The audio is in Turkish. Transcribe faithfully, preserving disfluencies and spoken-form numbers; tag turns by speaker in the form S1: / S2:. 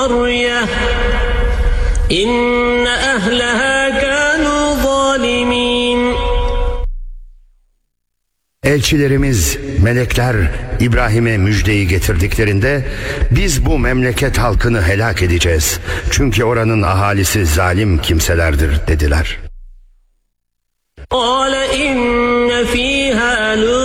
S1: قرية إن أهلها كانوا ظالمين.
S2: Elçilerimiz, melekler İbrahim'e müjdeyi getirdiklerinde biz bu memleket halkını helak edeceğiz. Çünkü oranın ahalisi zalim kimselerdir dediler.
S1: قال إن فيها